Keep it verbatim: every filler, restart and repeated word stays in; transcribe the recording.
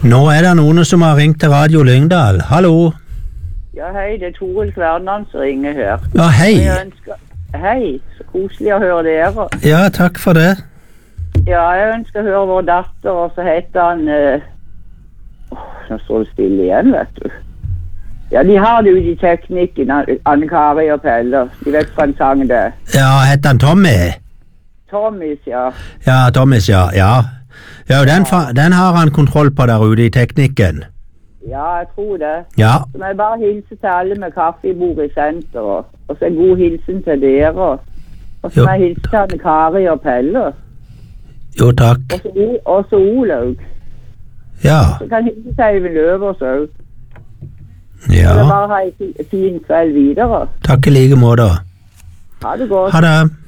Nå er det noen som har ringt til Radio Lyngdal. Hallo? Ja, hei, det er Toril Kvernan som ringer her. Ja, hei. Jeg ønsker... Hei, så koselig å høre dere. Ja, takk for det. Ja, jeg ønsker å høre vår datter, og så heter han... Uh... Oh, nå står det stille igjen, vet du. Ja, de har det ute i teknikken, Anne-Kari og Pelle. De vet hva en sang det er. Ja, heter han Tommy? Tommys, ja. Ja, Tommys, ja, ja. Ja, den, den har han kontroll på der ute i teknikken. Ja, jeg tror det. Ja. Så må jeg bare hilse til alle med kaffe i bord i senter, og, og så en god hilsen til dere. Og så må jeg hilse til Anne-Kari og Pelle. Jo, takk. Og så, og så Olaug. Ja. Så kan jeg hilse til Eivind Løvers også. Ja. Så bare ha en fin kveld videre. Takk i like måte. Ha det godt. Ha det.